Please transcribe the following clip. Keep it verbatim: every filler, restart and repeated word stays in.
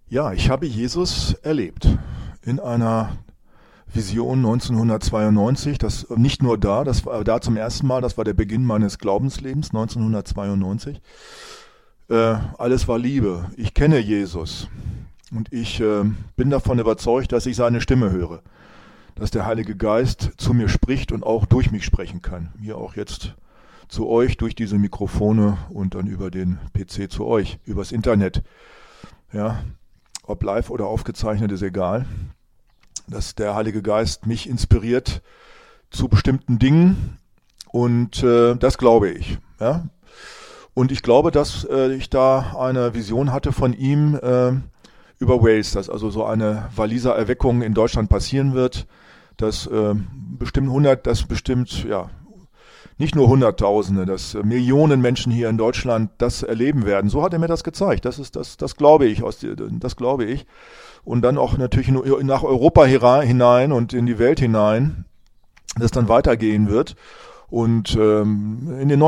Ja, ich habe Jesus erlebt in einer Vision neunzehnhundertzweiundneunzig. Das nicht nur da, das war da zum ersten Mal, das war der Beginn meines Glaubenslebens neunzehnhundertzweiundneunzig. Äh, alles war Liebe. Ich kenne Jesus und ich äh, bin davon überzeugt, dass ich seine Stimme höre, dass der Heilige Geist zu mir spricht und auch durch mich sprechen kann. Mir auch jetzt zu euch durch diese Mikrofone und dann über den P C zu euch, übers Internet. Ja, ob live oder aufgezeichnet, ist egal. Dass der Heilige Geist mich inspiriert zu bestimmten Dingen und äh, das glaube ich. Ja? Und ich glaube, dass äh, ich da eine Vision hatte von ihm äh, über Wales, dass also so eine Walliser Erweckung in Deutschland passieren wird, dass äh, bestimmt hundert, dass bestimmt, ja, nicht nur Hunderttausende, dass Millionen Menschen hier in Deutschland das erleben werden. So hat er mir das gezeigt. Das ist, das, das glaube ich, aus, das glaube ich. Und dann auch natürlich nach Europa hinein und in die Welt hinein, dass dann weitergehen wird. Und ähm, in den